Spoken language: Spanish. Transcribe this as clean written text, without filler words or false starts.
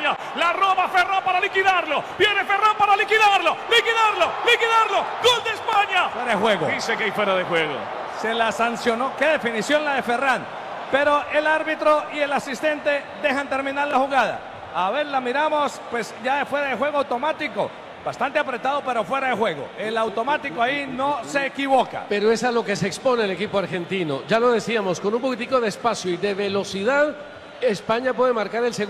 España. La roba Ferran para liquidarlo. Viene Ferran para liquidarlo. Gol de España. Fuera de juego. Dice que hay fuera de juego. Se la sancionó. Qué definición la de Ferran. Pero el árbitro y el asistente dejan terminar la jugada. A ver, la miramos, pues ya fuera de juego automático. Bastante apretado, pero fuera de juego. El automático ahí no se equivoca. Pero es a lo que se expone el equipo argentino. Ya lo decíamos, con un poquitico de espacio y de velocidad, España puede marcar el segundo.